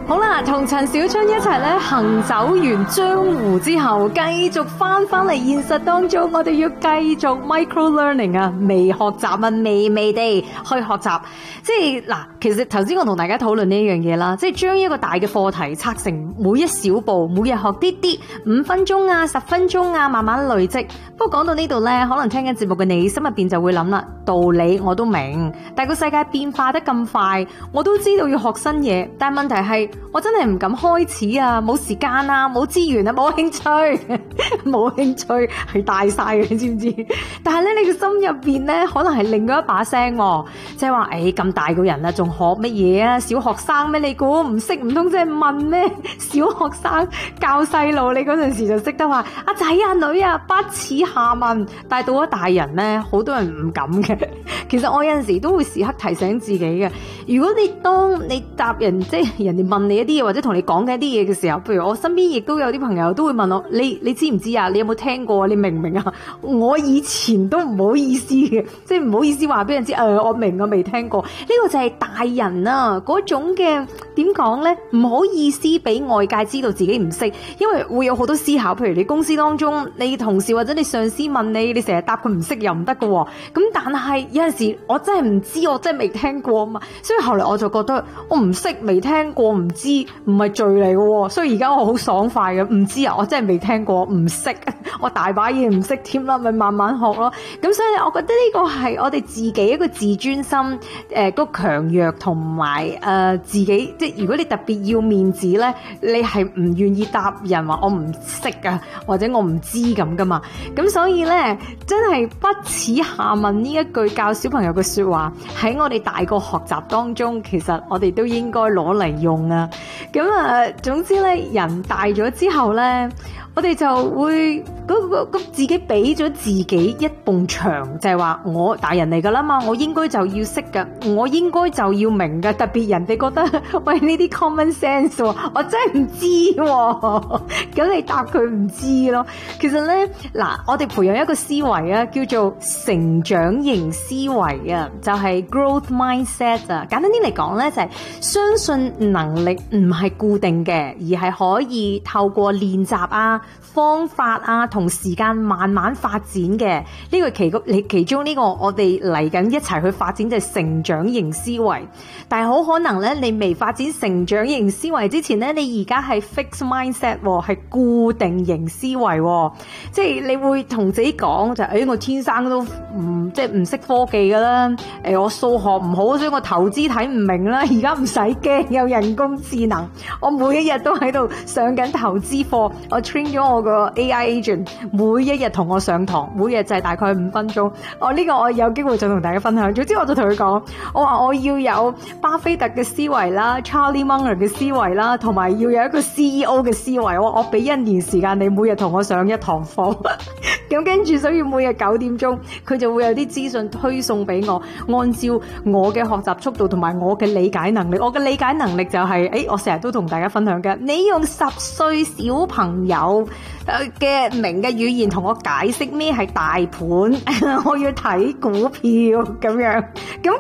好啦，同陳小春一齊咧行走完江湖之後，繼續翻嚟現實當中，我哋要繼續 micro learning 啊，微學習啊，微微地去學習。即係嗱，其實頭先我同大家討論呢一樣嘢啦，即係將一個大嘅課題拆成每一小步，每日學啲啲，5分鐘啊、10分鐘啊，慢慢累積。不過講到呢度咧，可能聽緊節目嘅你心入邊就會諗啦，道理我都明，但係個世界變化得咁快，我都知道要學新嘢，但係問題係我真係唔敢開始啊，冇時間啊，冇資源啊，冇興趣，冇興趣係大晒嘅，你知唔知？但係咧，你個心入邊咧，可能係另外一把聲，即係話咁大個人啦，仲學乜嘢啊？小學生咩？你估唔識唔通即係問咩？小學生教細路，你嗰陣時就識得話阿仔啊女啊，不恥下問。但係到咗大人咧，好多人唔敢嘅。其實我有陣時都會時刻提醒自己嘅，如果當你答人，即係人哋問你一啲嘢，或者同你講緊一啲嘢嘅時候，譬如我身邊亦都有啲朋友都會問我，你知唔知啊？你有冇聽過？你明唔明啊？我以前都唔好意思嘅，即係唔好意思話俾人知，我明，我未聽過。呢個就係大人啊嗰種嘅，點講咧？唔好意思俾外界知道自己唔識，因為會有好多思考。譬如你公司當中，你同事或者你上司問你成日答佢唔識又唔得㗎喎。咁但係有陣時我真係唔知，我真係未聽過啊嘛。所以後來我就覺得我唔識、未聽過、唔知唔係罪嚟嘅。所以而家我好爽快嘅，唔知啊，我真係未聽過，唔識，我大把嘢唔識添啦，咪慢慢學咯。咁所以我覺得呢個係我哋自己一個自尊心個強弱同埋自己，即係如果你特別要面子咧，你係唔願意答人話我唔識啊，或者我唔知咁噶嘛。咁所以咧，真係不恥下問呢一句教小朋友嘅說話，喺我哋大個學習當中，其實我哋都應該攞嚟用啊。咁總之咧，人大咗之後咧，我哋就會自己俾咗自己一埲牆，就係話我大人嚟噶啦嘛，我應該就要識噶，我應該就要明噶。特別人哋覺得喂呢啲 common sense，我真係唔知喎，咁你答佢唔知咯。其實咧嗱，我哋培養一個思維啊，叫做成長型思維啊，就係 growth mindset 啊。簡單啲嚟講咧，就係相信能力唔係固定嘅，而係可以透過練習啊、方法啊同時間慢慢發展嘅。呢個其中呢個我哋嚟緊一齊去發展就係成長型思維。但係好可能咧，你未發展成長型思維之前咧，你而家係 fixed mindset，係固定型思維，即係你會同自己講就我天生都唔識科技噶啦，我數學唔好，所以我投資睇唔明啦。而家唔使驚，有人工智能，我每一日都喺度上緊投資課，我 train 咗我個 AI agent， 每一日同我上堂，每日就係大概5分鐘。呢個我有機會再同大家分享。總之我就同佢講，我話我要有巴菲特嘅思維啦， Charlie Munger 嘅思維啦，同埋要有一個 CEO 嘅思維。我俾1年時間你，每日同我上一堂課。咁跟住，所以每日9點鐘，佢就會有啲資訊推送俾我，按照我嘅學習速度同埋我嘅理解能力。我嘅理解能力就係，我成日都同大家分享嘅，你用10歲小朋友嘅明嘅語言同我解釋咩係大盤，我要睇股票咁樣。咁